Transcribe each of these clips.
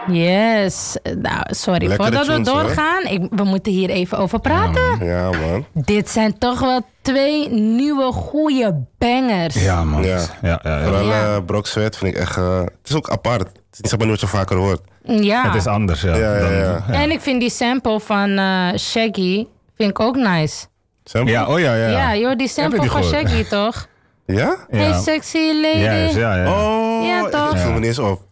Yes. Nou, sorry. Lekkere Voordat we tunes, doorgaan, we moeten hier even over praten. Ja, man. Dit zijn toch wel 2 nieuwe goede bangers. Ja, man. Ja. Vooral Brock Sweat vind ik echt... het is ook apart. Het is niet wat je vaker hoort. Ja. Het is anders, ja. En ik vind die sample van Shaggy vind ik ook nice. Sample? Ja, oh ja. Ja, joh, die sample van Shaggy, toch? Ja? Hey, sexy lady. Yes, ja. Oh, Ja, toch? ik voel me niet eens op.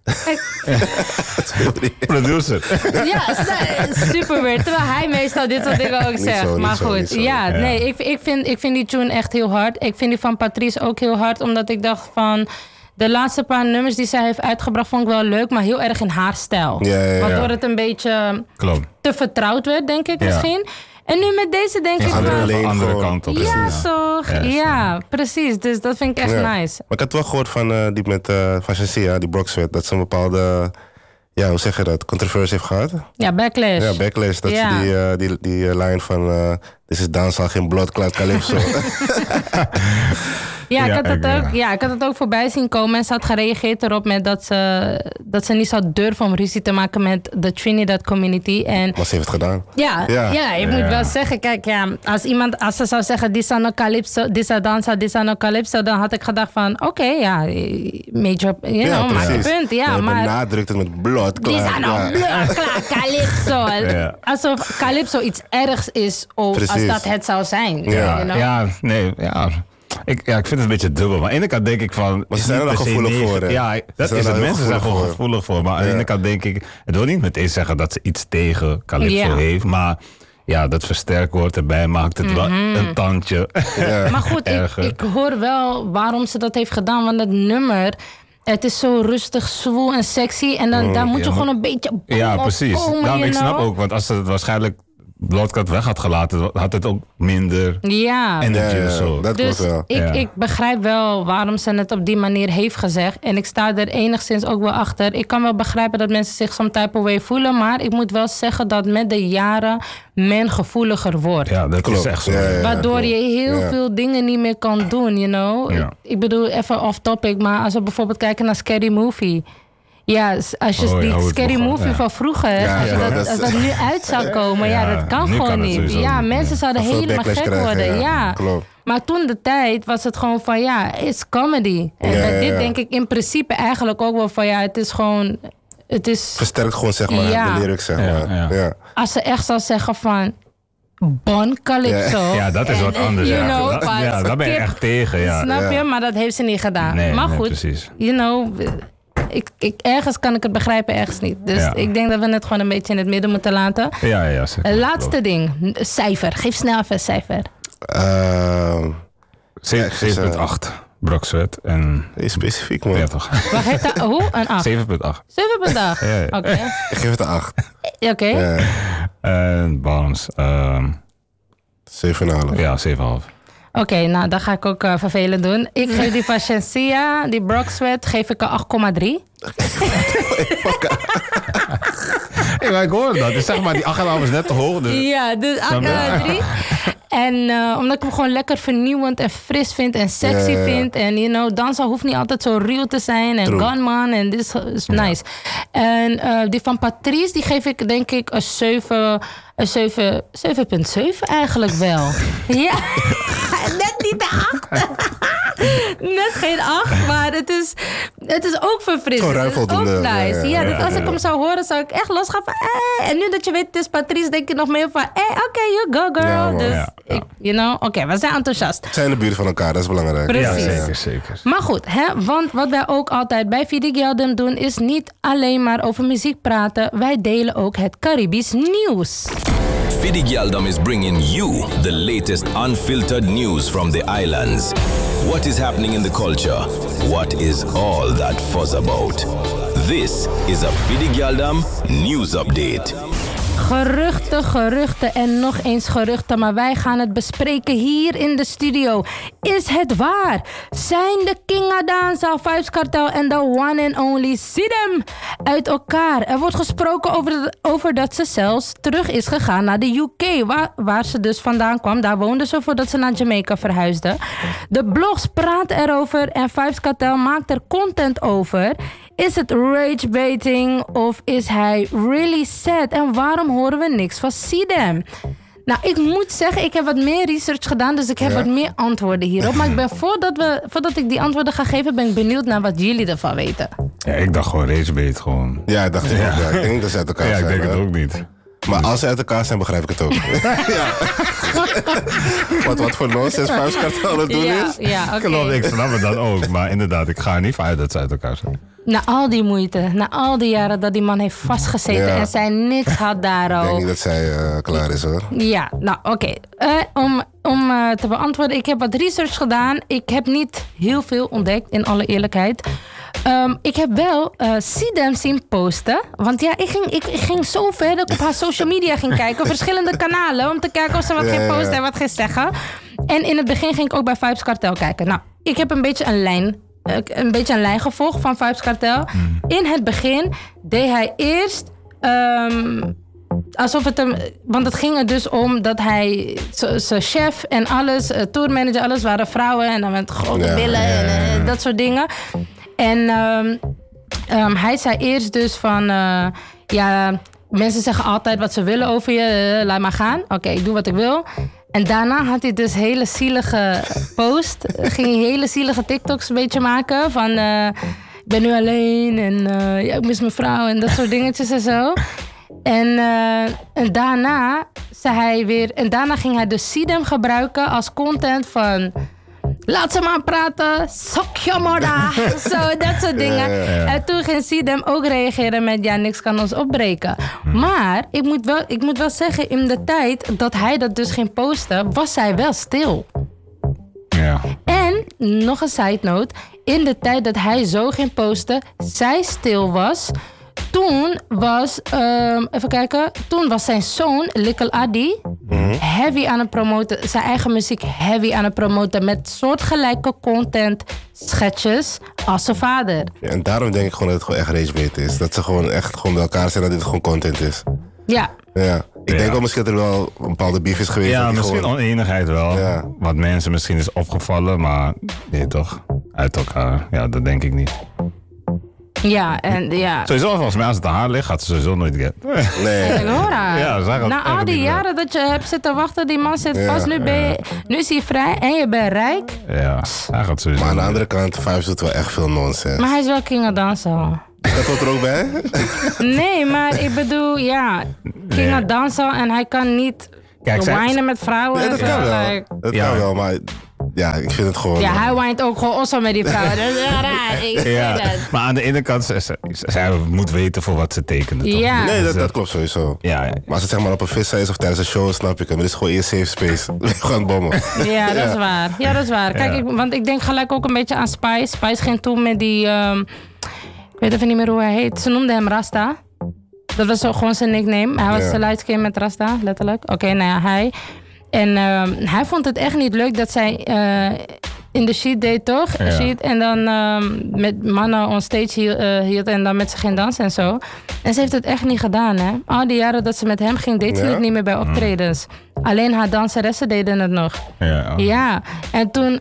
Producer. Ja, super weird. Terwijl hij meestal dit soort dingen ook zegt. Zo, maar goed, niet zo. ja, nee, ik vind die tune echt heel hard. Ik vind die van Patrice ook heel hard, omdat ik dacht van... De laatste paar nummers die zij heeft uitgebracht vond ik wel leuk, maar heel erg in haar stijl. Waardoor het een beetje te vertrouwd werd, denk ik misschien. En nu met deze denk ik van de andere kant op. Ja, toch? Ja, precies. Dus dat vind ik echt nice. Maar ik had wel gehoord van die met van Shansia, die Brock Sweat, dat ze een bepaalde, ja, hoe zeg je dat, controversie heeft gehad. Ja, backlash. Ja, backlash. Dat ze die lijn van this is dancehall, geen bloodclot calypso. Ja, ik had het ook voorbij zien komen. En ze had gereageerd erop met dat ze niet zou durven om ruzie te maken met de Trinidad community. En maar ze heeft het gedaan. Ja, je moet wel zeggen, kijk, ja, als ze zou zeggen, this is no calypso, this is danza, this is no calypso, dan had ik gedacht van, oké, major, maak je punt. Ja, maar benadrukt het met bloodclot. This is no bloodclot calypso. Alsof calypso iets ergs is, als dat het zou zijn. Ik vind het een beetje dubbel. Maar aan de ene kant denk ik van... Maar ze zijn er wel gevoelig voor, hè? Ja, dat is het. Mensen zijn gewoon gevoelig voor. Maar aan de ene kant denk ik... Het wil niet meteen zeggen dat ze iets tegen calypso heeft. Maar ja, dat versterkwoord erbij maakt het wel een tandje. Ja. Maar goed, ik hoor wel waarom ze dat heeft gedaan. Want het nummer... Het is zo rustig, zwoel en sexy. En dan daar moet je gewoon een beetje... Ja, precies. Komen, ik snap ook. Want als ze het waarschijnlijk... Bloodclot weg had gelaten, had het ook minder energy of zo. Dus ik begrijp wel waarom ze het op die manier heeft gezegd. En ik sta er enigszins ook wel achter. Ik kan wel begrijpen dat mensen zich some type of way voelen. Maar ik moet wel zeggen dat met de jaren men gevoeliger wordt. Ja, dat is echt zo. Waardoor je heel veel dingen niet meer kan doen, you know. Ja. Ik bedoel, even off topic, maar als we bijvoorbeeld kijken naar Scary Movie... Ja, als je die Scary Movie van vroeger, als dat nu uit zou komen, dat kan gewoon niet. Ja, mensen zouden helemaal gek worden. Ja. Maar toen de tijd was het gewoon van, it's comedy. En bij dit denk ik in principe eigenlijk ook wel van, het is gewoon... Het is versterkt gewoon, zeg maar, de lyrics, zeg maar. Ja. Als ze echt zou zeggen van... Bon Calypso. Ja, dat is wat anders. Daar ben je echt tegen. Ja. Snap je? Maar dat heeft ze niet gedaan. Nee, maar goed, precies. Ergens kan ik het begrijpen, ergens niet. Dus ik denk dat we het gewoon een beetje in het midden moeten laten. Ja. Laatste ding. Cijfer. Geef snel even een cijfer. 7,8. Brock Sweat en... Specifiek, man. 40. Wat heeft dat? Hoe? Een 8? 7,8. 7,8? Oké. Ik geef het een 8. Oké. En Bounce. 7,5. Ja, 7,5. Oké, nou, dan ga ik ook vervelend doen. Ik geef die van Shansia, die Brock Sweat, geef ik een 8,3. Ik hoor dat. Dus zeg maar, die 8,5 is net te hoog. Dus... Ja, dus 8,3. En omdat ik hem gewoon lekker vernieuwend en fris vind en sexy vind. En dansen hoeft niet altijd zo real te zijn. En Gunman en dit is nice. En die van Patrice, die geef ik denk ik een 7,7 eigenlijk wel. Ja, net niet de 8. Net geen 8, maar het is ook verfrissend. Het is ook nice. Ja, dus als ik hem zou horen, zou ik echt losgaan van... En nu dat je weet, het is Patrice, denk je nog meer van... Oké, you go girl. Dus, oké, we zijn enthousiast. Het zijn de buren van elkaar, dat is belangrijk. Precies. Ja, zeker. Maar goed, want wat wij ook altijd bij Fidigialdem doen... is niet alleen maar over muziek praten. Wij delen ook het Caribisch nieuws. Fidigialdem is bringing you the latest unfiltered news from the islands. What is happening in the culture? What is all that fuss about? This is a Fidigialdem news update. Geruchten en nog eens geruchten, maar wij gaan het bespreken hier in de studio. Is het waar? Zijn de King Adanza, Vybz Kartel en de one and only Sidem uit elkaar? Er wordt gesproken over dat ze zelfs terug is gegaan naar de UK, waar ze dus vandaan kwam. Daar woonde ze voordat ze naar Jamaica verhuisde. De blogs praten erover en Vybz Kartel maakt er content over. Is het ragebaiting of is hij really sad? En waarom horen we niks van Sidem? Nou, ik moet zeggen, ik heb wat meer research gedaan, dus ik heb wat meer antwoorden hierop. Maar ik ben, voordat ik die antwoorden ga geven, ben ik benieuwd naar wat jullie ervan weten. Ja, ik dacht gewoon ragebait gewoon. Ja, ik dacht ik ook. Ja. Ik denk niet dat ze uit elkaar zijn. Ja, ik denk het ook niet. Maar als ze uit elkaar zijn, begrijp ik het ook. Wat voor nonsens Vybz Kartel het doen is. Ja, oké. Klopt, ik snap het dan ook. Maar inderdaad, ik ga er niet vanuit dat ze uit elkaar zijn. Na al die moeite, na al die jaren dat die man heeft vastgezeten en zij niks had daar al. Ik denk niet dat zij klaar is, hoor. Ja, nou oké. Om te beantwoorden, ik heb wat research gedaan. Ik heb niet heel veel ontdekt, in alle eerlijkheid. Ik heb wel Sidem zien posten. Want ja, ik ging zo ver dat ik op haar social media ging kijken. Verschillende kanalen, om te kijken of ze wat ging posten en wat ging zeggen. En in het begin ging ik ook bij Vybz Kartel kijken. Nou, ik heb een beetje een lijn gevolgd van Vybz Kartel. In het begin deed hij eerst alsof het hem... Want het ging er dus om dat hij... Zijn chef en alles, tourmanager, alles waren vrouwen. En dan met grote billen en dat soort dingen. En hij zei eerst dus van... mensen zeggen altijd wat ze willen over je. Laat maar gaan. Oké, ik doe wat ik wil. En daarna had hij dus hele zielige post. Ging hij hele zielige TikToks een beetje maken. Van, ik ben nu alleen en ik mis mijn vrouw en dat soort dingetjes en zo. En daarna zei hij weer... En daarna ging hij dus Sidem gebruiken als content van... Laat ze maar praten, sok je moeder. Zo, dat soort dingen. Ja. En toen ging Sidem ook reageren met... Ja, niks kan ons opbreken. Maar ik moet wel zeggen... In de tijd dat hij dat dus ging posten... was zij wel stil. Ja. En, nog een side note... In de tijd dat hij zo ging posten... zij stil was... Toen was, even kijken, toen was zijn zoon, Little Adi, heavy aan het promoten, zijn eigen muziek heavy aan het promoten met soortgelijke content, sketches als zijn vader. Ja, en daarom denk ik gewoon dat het gewoon echt ragebait is. Dat ze gewoon echt gewoon bij elkaar zijn, dat dit gewoon content is. Ja. Ik denk wel misschien dat er wel een bepaalde beef is geweest. Ja, misschien gewoon... oneenigheid wel. Ja. Wat mensen misschien is opgevallen, maar nee toch, uit elkaar. Ja, dat denk ik niet. Ja, en ja. Sowieso, volgens mij als het aan haar ligt, gaat ze sowieso nooit get. Nee. Ik hoor haar. Ja, na al die jaren dat je hebt zitten wachten, die man zit vast, nu is hij vrij en je bent rijk. Ja, hij gaat sowieso. Maar aan de andere kant, Vybz doet wel echt veel nonsens. Maar hij is wel King Adanza. Dat hoort er ook bij? Nee, maar ik bedoel, King Adanza en hij kan niet wijnen met vrouwen. Ja, dat kan wel. Dat kan wel, maar... Ja, ik vind het gewoon... Ja, hij wijnt ook gewoon osso met die vrouwen. Dat is raar. Maar aan de ene kant, zij moet weten voor wat ze tekenen, toch? Ja. Nee, dat klopt sowieso. Ja. Maar als het zeg maar op een vissa is of tijdens een show, snap ik hem. Dit is gewoon eerst safe space. Gewoon bommen. Ja, dat is waar. Ja, dat is waar. Kijk, want ik denk gelijk ook een beetje aan Spice. Spice ging toen met die... ik weet even niet meer hoe hij heet. Ze noemde hem Rasta. Dat was zo gewoon zijn nickname. Hij was de lightskin met Rasta, letterlijk. Oké, nou ja, hij... En hij vond het echt niet leuk dat zij in de sheet deed, toch? Ja. Sheet, en dan met mannen on stage hield en dan met ze ging dansen en zo. En ze heeft het echt niet gedaan, hè? Al die jaren dat ze met hem ging, deed ze het niet meer bij optredens. Alleen haar danseressen deden het nog. Ja. En toen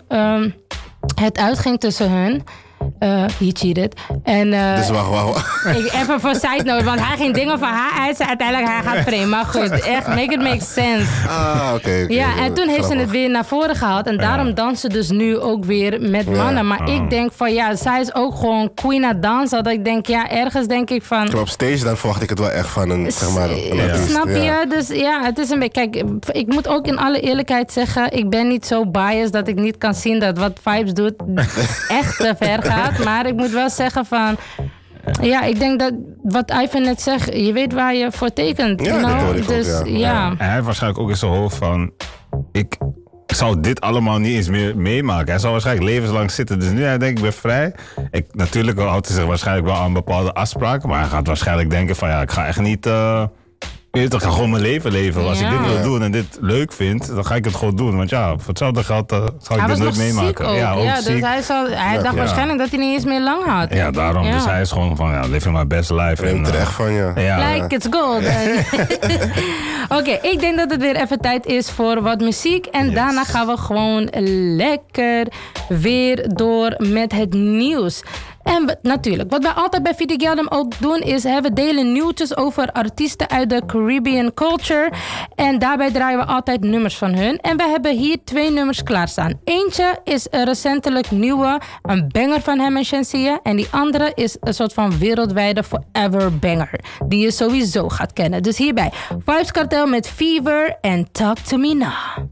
het uitging tussen hun... he cheated. En, dus wacht. Even voor side note, want hij ging dingen van haar uit. Uiteindelijk hij gaat vreemd. Maar goed, echt, make it make sense. Oké. Ja, en toen heeft ze het weer naar voren gehaald. En daarom danst ze dus nu ook weer met mannen. Maar ik denk van, zij is ook gewoon queen at dansen. Dat ik denk, ergens denk ik van... Op stage, dan verwacht ik het wel echt van een, zeg maar... Snap je? Dus het is een beetje... Kijk, ik moet ook in alle eerlijkheid zeggen... Ik ben niet zo biased dat ik niet kan zien dat wat Vybz doet echt te ver gaat. Maar ik moet wel zeggen van... Ja, ik denk dat wat Ivan net zegt... Je weet waar je voor tekent. Ja, dat hoor ik dus, ook, En hij heeft waarschijnlijk ook in zijn hoofd van... Ik zou dit allemaal niet eens meer meemaken. Hij zou waarschijnlijk levenslang zitten. Dus nu hij denkt, ik ben vrij. Natuurlijk houdt hij zich waarschijnlijk wel aan bepaalde afspraken. Maar hij gaat waarschijnlijk denken van... Ja, ik ga echt niet... Ik ga gewoon mijn leven leven. Als ik dit wil doen en dit leuk vind, dan ga ik het gewoon doen. Want voor hetzelfde geld zal ik dit nooit meemaken. Dus hij dacht waarschijnlijk dat hij niet eens meer lang had. Ja, daarom. Ja. Dus hij is gewoon van, living my best life. Neemt er echt van, Like it's gold. Oké, ik denk dat het weer even tijd is voor wat muziek. En daarna gaan we gewoon lekker weer door met het nieuws. En natuurlijk, wat wij altijd bij Fidi Geldem ook doen, is we delen nieuwtjes over artiesten uit de Caribbean culture. En daarbij draaien we altijd nummers van hun. En we hebben hier 2 nummers klaarstaan. Eentje is een recentelijk nieuwe, een banger van hem en Shenseea. En die andere is een soort van wereldwijde forever banger, die je sowieso gaat kennen. Dus hierbij, Vybz Kartel met Fever en Talk to Me Now.